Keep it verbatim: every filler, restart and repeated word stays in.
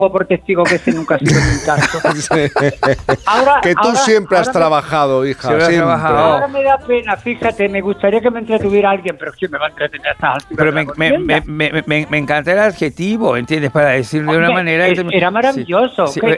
por testigo que ese nunca ha sido mi caso. Sí. Ahora, que tú ahora, siempre has ahora trabajado, hija. Siempre has Siempre. trabajado. Ahora me da pena, fíjate, me gustaría que me entretuviera alguien, pero ¿quién me va a entretener a estas alturas? Pero de la me, me, contienda? me, me, me, me encanta el adjetivo, ¿entiendes? Para decir de una Hombre, manera... es- era maravilloso. Sí, ¿Qué-